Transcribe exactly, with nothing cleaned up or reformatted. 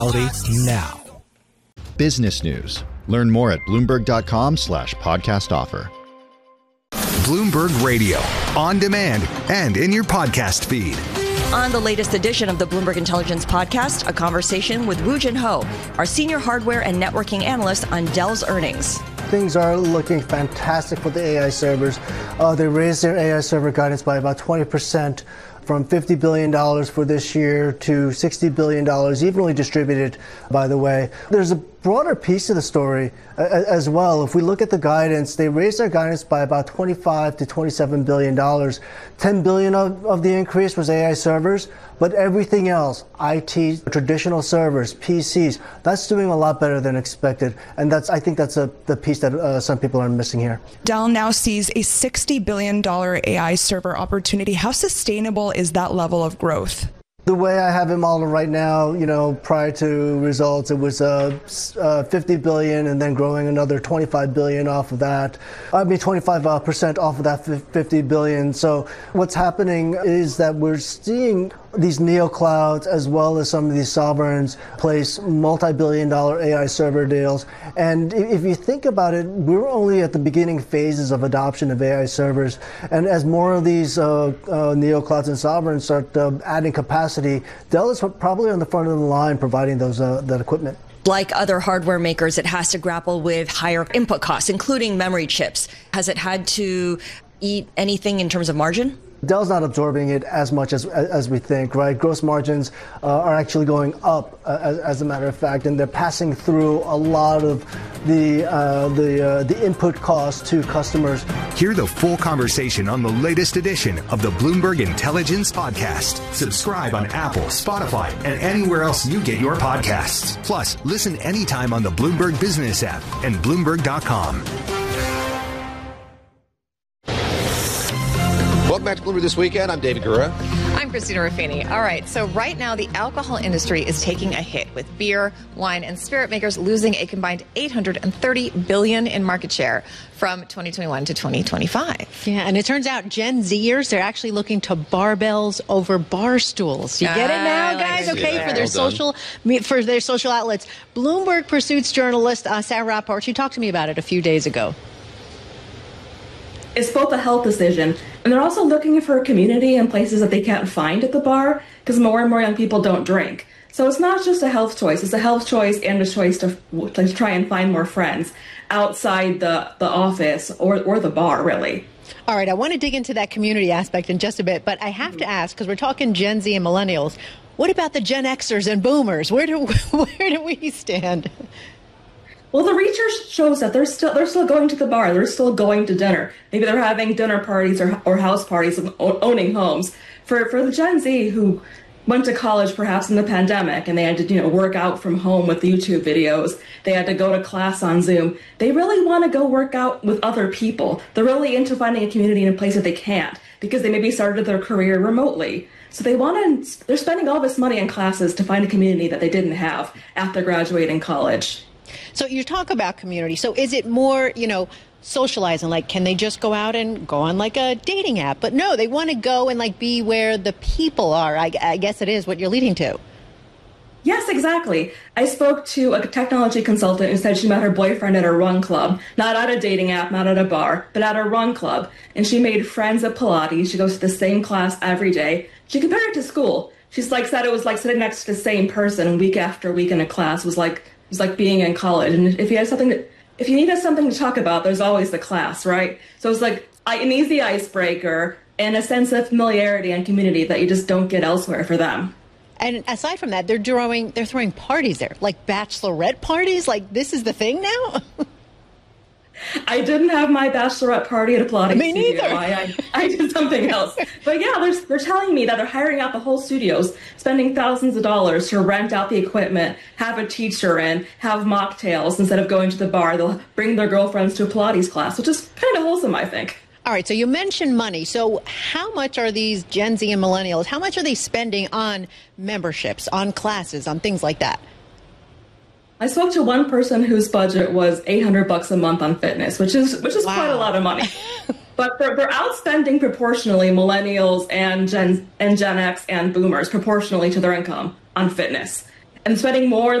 Now. Business news. Learn more at Bloomberg.com slash podcast offer. Bloomberg Radio, on demand and in your podcast feed. On the latest edition of the Bloomberg Intelligence Podcast, a conversation with Woo Jin Ho, our senior hardware and networking analyst on Dell's earnings. Things are looking fantastic for the A I servers. Uh, they raised their A I server guidance by about twenty percent. From fifty billion dollars for this year to sixty billion dollars, evenly distributed, by the way. There's a broader piece of the story uh, as well. If we look at the guidance, they raised their guidance by about twenty-five to twenty-seven billion dollars. ten billion dollars of, of the increase was A I servers, but everything else, I T, traditional servers, P Cs, that's doing a lot better than expected. And that's, I think that's a, the piece that uh, some people are missing here. Dell now sees a sixty billion dollars A I server opportunity. How sustainable is that level of growth? The way I have it modeled right now, you know, prior to results, it was uh, uh, fifty billion and then growing another twenty-five billion off of that. I mean, twenty-five percent off of that fifty billion. So what's happening is that we're seeing these neoclouds as well as some of these sovereigns place multi-billion dollar A I server deals. And if you think about it, we're only at the beginning phases of adoption of A I servers. And as more of these uh, uh, neoclouds and sovereigns start uh, adding capacity, Dell is probably on the front of the line providing those uh, that equipment. Like other hardware makers, it has to grapple with higher input costs, including memory chips. Has it had to eat anything in terms of margin? Dell's not absorbing it as much as as we think, right? Gross margins uh, are actually going up, uh, as, as a matter of fact, and they're passing through a lot of the uh, the uh, the input costs to customers. Hear the full conversation on the latest edition of the Bloomberg Intelligence Podcast. Subscribe on Apple, Spotify, and anywhere else you get your podcasts. Plus, listen anytime on the Bloomberg Business app and Bloomberg dot com. Welcome back to Bloomberg This Weekend. I'm David Gura. I'm Christina Ruffini. All right, so right now the alcohol industry is taking a hit, with beer, wine, and spirit makers losing a combined eight hundred thirty billion dollars in market share from twenty twenty-one to twenty twenty-five. Yeah, and it turns out Gen Zers, they're actually looking to barbells over bar stools. You get it now, guys? Like okay, yeah. for their well social for their social outlets. Bloomberg Pursuits journalist uh, Sarah Rappaport, she talked to me about it a few days ago. It's both a health decision, and they're also looking for a community in places that they can't find at the bar, because more and more young people don't drink. So it's not just a health choice, it's a health choice and a choice to, to try and find more friends outside the, the office or, or the bar, really. All right, I want to dig into that community aspect in just a bit, but I have to ask, because we're talking Gen Z and millennials, what about the Gen Xers and boomers? Where do, where do we stand? Well, the research shows that they're still they're still going to the bar. They're still going to dinner. Maybe they're having dinner parties or or house parties and owning homes. For for the Gen Z who went to college perhaps in the pandemic and they had to you know work out from home with YouTube videos. They had to go to class on Zoom. They really want to go work out with other people. They're really into finding a community in a place that they can't because they maybe started their career remotely. So they want to. They're spending all this money on classes to find a community that they didn't have after graduating college. So you talk about community. So is it more, you know, socializing? Like, can they just go out and go on like a dating app? But no, they want to go and like be where the people are. I, I guess it is what you're leading to. Yes, exactly. I spoke to a technology consultant who said she met her boyfriend at a run club, not at a dating app, not at a bar, but at a run club. And she made friends at Pilates. She goes to the same class every day. She compared it to school. She's like said it was like sitting next to the same person week after week in a class. It was like it was like being in college. And if you had something to, if you needed something to talk about, there's always the class, right? So it's like an easy icebreaker and a sense of familiarity and community that you just don't get elsewhere for them. And aside from that, they're throwing they're throwing parties there, like bachelorette parties. Like this is the thing now. I didn't have my bachelorette party at a Pilates Me neither. studio. I, I, I did something else. But yeah, they're, they're telling me that they're hiring out the whole studios, spending thousands of dollars to rent out the equipment, have a teacher in, have mocktails instead of going to the bar. They'll bring their girlfriends to a Pilates class, which is kind of wholesome, I think. All right, so you mentioned money. So how much are these Gen Z and millennials, how much are they spending on memberships, on classes, on things like that? I spoke to one person whose budget was eight hundred bucks a month on fitness, which is which is wow. quite a lot of money. But they're, they're outspending proportionally millennials and Gen and Gen X and boomers proportionally to their income on fitness. and spending more